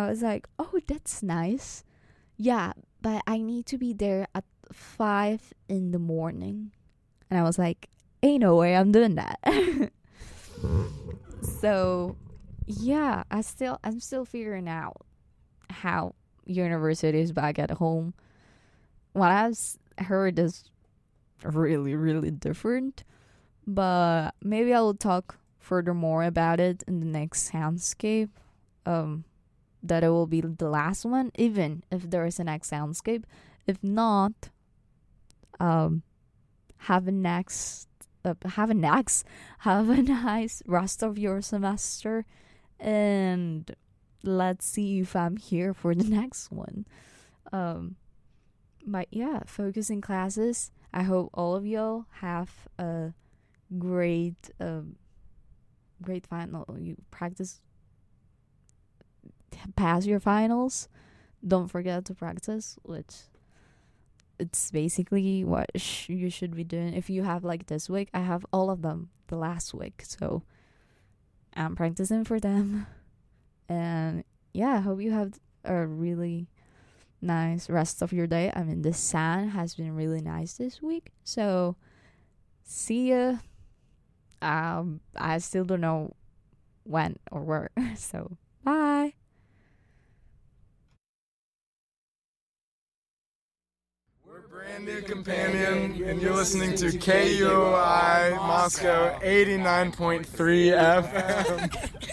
was like, oh, that's nice. Yeah, but I need to be there at 5 in the morning. And I was like, ain't no way I'm doing that. So yeah, I'm still figuring out how university is back at home. What I've heard is really, really different. But maybe I will talk furthermore about it in the next soundscape. That it will be the last one, even if there is a next soundscape. If not, have a nice rest of your semester, and let's see if I'm here for the next one. But yeah, focusing classes. I hope all of y'all have a great final. You pass your finals. Don't forget to practice, which it's basically what you should be doing. If you have like this week, I have all of them the last week, so I'm practicing for them. And yeah, I hope you have a really nice rest of your day. I mean, the sun has been really nice this week, so see ya. I still don't know when or where, so bye. We're Brand New Companion, and you're listening to KUOI Moscow 89.3 FM.